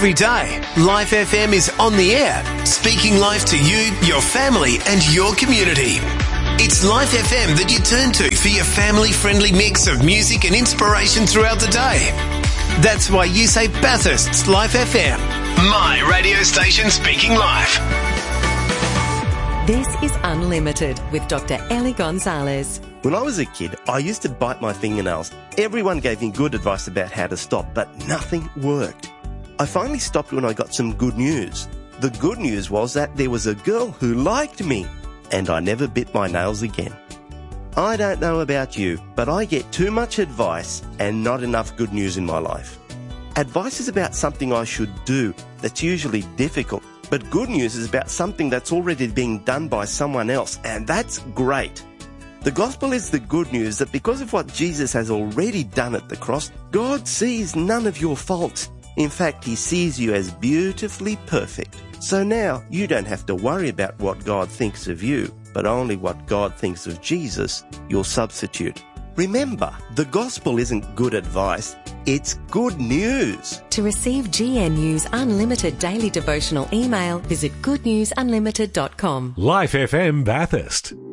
Every day, Life FM is on the air, speaking life to you, your family and your community. It's Life FM that you turn to for your family-friendly mix of music and inspiration throughout the day. That's why you say Bathurst's Life FM, my radio station speaking life. This is Unlimited with Dr. Ellie Gonzalez. When I was a kid, I used to bite my fingernails. Everyone gave me good advice about how to stop, but nothing worked. I finally stopped when I got some good news. The good news was that there was a girl who liked me, and I never bit my nails again. I don't know about you, but I get too much advice and not enough good news in my life. Advice is about something I should do that's usually difficult, but good news is about something that's already being done by someone else, and that's great. The gospel is the good news that because of what Jesus has already done at the cross, God sees none of your faults. In fact, he sees you as beautifully perfect. So now you don't have to worry about what God thinks of you, but only what God thinks of Jesus, your substitute. Remember, the gospel isn't good advice, it's good news. To receive GNU's Unlimited daily devotional email, visit goodnewsunlimited.com. Life FM Bathurst.